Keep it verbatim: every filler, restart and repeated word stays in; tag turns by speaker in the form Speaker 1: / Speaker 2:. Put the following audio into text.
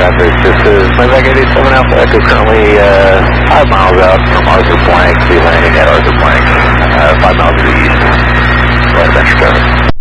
Speaker 1: traffic. This is Maybach eighty-seven Alpha Echo, currently uh, five miles out